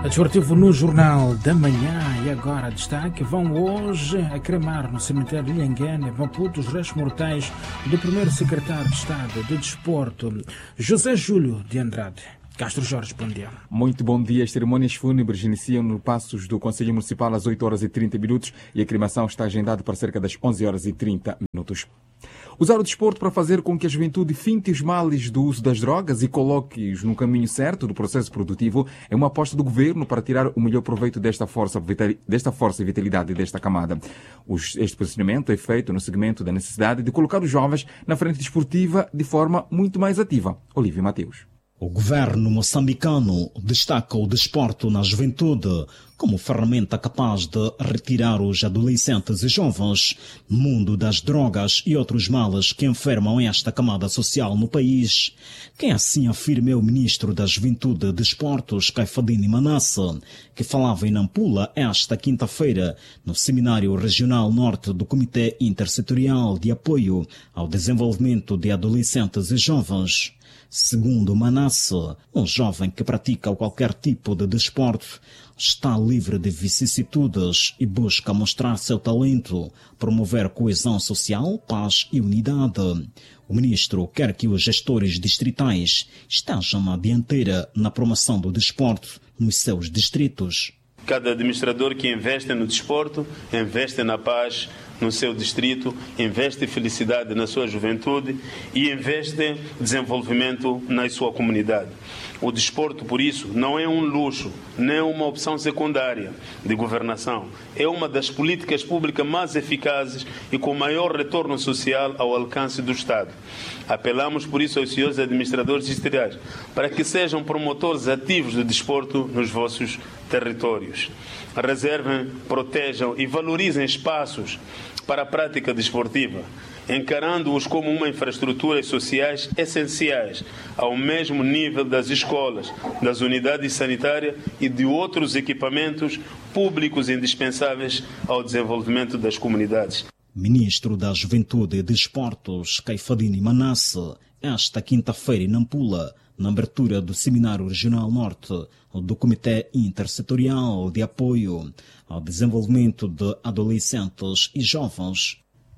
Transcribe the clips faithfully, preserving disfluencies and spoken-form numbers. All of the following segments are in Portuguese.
Desportivo no Jornal da Manhã e agora destaque: vão hoje a cremar no cemitério de Lhanguene, Maputo, os restos mortais do primeiro secretário de Estado de Desporto, José Júlio de Andrade. Castro Jorge, bom dia. Muito bom dia. As cerimônias fúnebres iniciam no Passos do Conselho Municipal às oito horas e trinta minutos e a cremação está agendada para cerca das onze horas e trinta minutos. Usar o desporto para fazer com que a juventude finte os males do uso das drogas e coloque-os no caminho certo do processo produtivo é uma aposta do governo para tirar o melhor proveito desta força, desta força e vitalidade desta camada. Este posicionamento é feito no segmento da necessidade de colocar os jovens na frente desportiva de forma muito mais ativa. Olívio Mateus. O governo moçambicano destaca o desporto na juventude como ferramenta capaz de retirar os adolescentes e jovens do mundo das drogas e outros males que enfermam esta camada social no país. Quem assim afirma é o ministro da Juventude e Desportos, Caifadine Manasse, que falava em Nampula esta quinta-feira no Seminário Regional Norte do Comitê Intersetorial de Apoio ao Desenvolvimento de Adolescentes e Jovens. Segundo Manasse, um jovem que pratica qualquer tipo de desporto está livre de vicissitudes e busca mostrar seu talento, promover coesão social, paz e unidade. O ministro quer que os gestores distritais estejam na dianteira na promoção do desporto nos seus distritos. Cada administrador que investe no desporto, investe na paz no seu distrito, investe felicidade na sua juventude e investe desenvolvimento na sua comunidade. O desporto, por isso, não é um luxo, nem uma opção secundária de governação. É uma das políticas públicas mais eficazes e com maior retorno social ao alcance do Estado. Apelamos, por isso, aos senhores administradores distritais para que sejam promotores ativos do desporto nos vossos territórios. Reservem, protejam e valorizem espaços para a prática desportiva, encarando-os como uma infraestrutura sociais essenciais, ao mesmo nível das escolas, das unidades sanitárias e de outros equipamentos públicos indispensáveis ao desenvolvimento das comunidades. Ministro da Juventude e Desportos, Caifadine Manasse, esta quinta-feira em Nampula, na abertura do Seminário Regional Norte do Comitê Intersetorial de Apoio ao Desenvolvimento de Adolescentes e Jovens.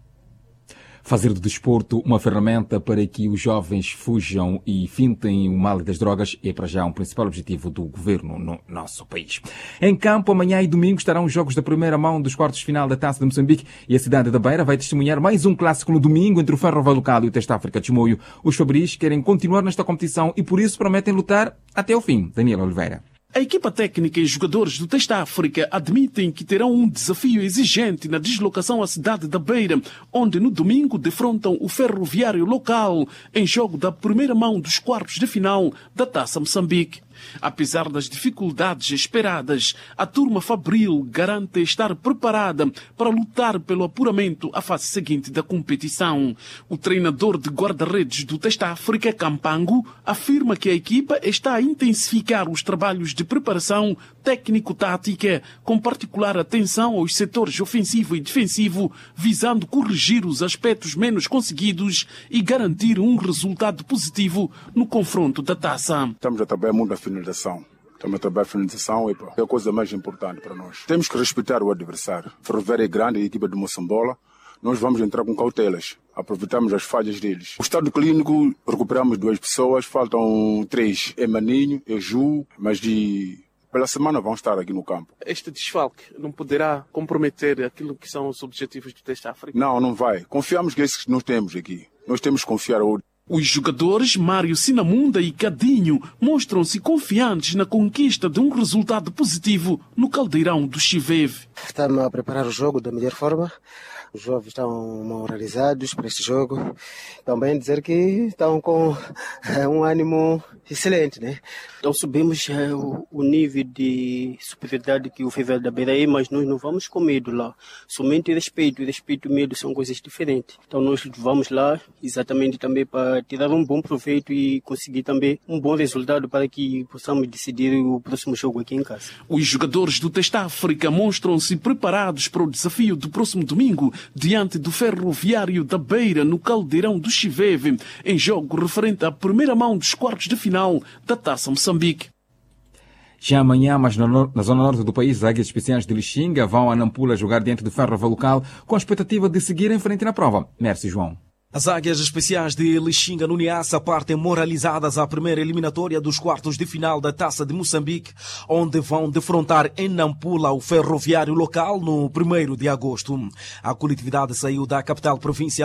Fazer do desporto uma ferramenta para que os jovens fujam e fintem o mal das drogas é para já um principal objetivo do governo no nosso país. Em campo, amanhã e domingo estarão os jogos da primeira mão dos quartos de final da Taça de Moçambique e a cidade da Beira vai testemunhar mais um clássico no domingo entre o Ferro Valucado e o Teste África de Chimoio. Os fabris querem continuar nesta competição e por isso prometem lutar até o fim. Daniel Oliveira. A equipa técnica e jogadores do Teste África admitem que terão um desafio exigente na deslocação à cidade da Beira, onde no domingo defrontam o Ferroviário local em jogo da primeira mão dos quartos de final da Taça Moçambique. Apesar das dificuldades esperadas, a turma fabril garante estar preparada para lutar pelo apuramento à fase seguinte da competição. O treinador de guarda-redes do Teste África, Campango, afirma que a equipa está a intensificar os trabalhos de preparação técnico-tática, com particular atenção aos setores ofensivo e defensivo, visando corrigir os aspectos menos conseguidos e garantir um resultado positivo no confronto da taça. Estamos a trabalhar muito na finalização. Estamos a trabalhar a finalização e é a coisa mais importante para nós. Temos que respeitar o adversário. O Ferroviário é grande, a equipa de Moçambola. Nós vamos entrar com cautelas. Aproveitamos as falhas deles. O estado clínico, recuperamos duas pessoas, faltam três. É Maninho, é Ju, mas de... pela semana vão estar aqui no campo. Este desfalque não poderá comprometer aquilo que são os objetivos do Teste África? Não, não vai. Confiamos que esses que nós temos aqui. Nós temos que confiar ao... Os jogadores Mário Sinamunda e Cadinho mostram-se confiantes na conquista de um resultado positivo no caldeirão do Chiveve. Estamos a preparar o jogo da melhor forma. Os jovens estão moralizados para este jogo. Também dizer que estão com é, um ânimo excelente, né? Então subimos é, o, o nível de superioridade que o Ferroviário da Beira é, mas nós não vamos com medo lá. Somente respeito. E respeito e medo são coisas diferentes. Então nós vamos lá exatamente também para tirar um bom proveito e conseguir também um bom resultado para que possamos decidir o próximo jogo aqui em casa. Os jogadores do Teste África mostram-se preparados para o desafio do próximo domingo diante do Ferroviário da Beira no caldeirão do Chiveve, em jogo referente à primeira mão dos quartos de final da Taça Moçambique. Já amanhã, mas na, na zona norte do país, as águias especiais de Lixinga vão a Nampula jogar diante do Ferro Local com a expectativa de seguir em frente na prova. Merci, João. As águias especiais de Lixinga no Niassa partem moralizadas à primeira eliminatória dos quartos de final da Taça de Moçambique, onde vão defrontar em Nampula o Ferroviário Local no primeiro de agosto. A coletividade saiu da capital provincial